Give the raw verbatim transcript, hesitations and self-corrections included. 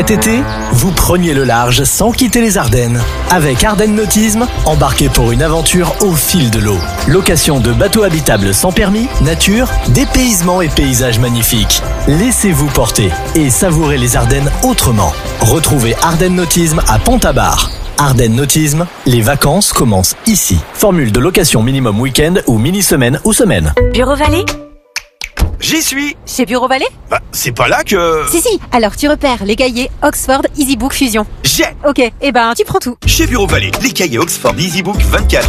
Cet été, vous preniez le large sans quitter les Ardennes. Avec Ardennes Nautisme, embarquez pour une aventure au fil de l'eau. Location de bateaux habitables sans permis, nature, dépaysement et paysages magnifiques. Laissez-vous porter et savourez les Ardennes autrement. Retrouvez Ardennes Nautisme à Pont-à-Bar. Ardennes Nautisme, les vacances commencent ici. Formule de location minimum week-end ou mini-semaine ou semaine. Bureau Vallée ? J'y suis. Chez Bureau Vallée ? Bah, c'est pas là que... Si, si. Alors, tu repères les cahiers Oxford EasyBook Fusion. J'ai. Ok, et eh ben, tu prends tout. Chez Bureau Vallée, les cahiers Oxford EasyBook vingt-quatre